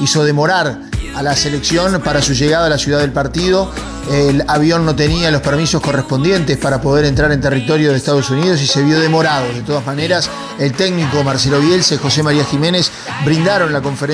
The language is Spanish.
hizo demorar a la selección para su llegada a la ciudad del partido. El avión no tenía los permisos correspondientes para poder entrar en territorio de Estados Unidos y se vio demorado. De todas maneras, el técnico Marcelo Bielsa y José María Jiménez brindaron la conferencia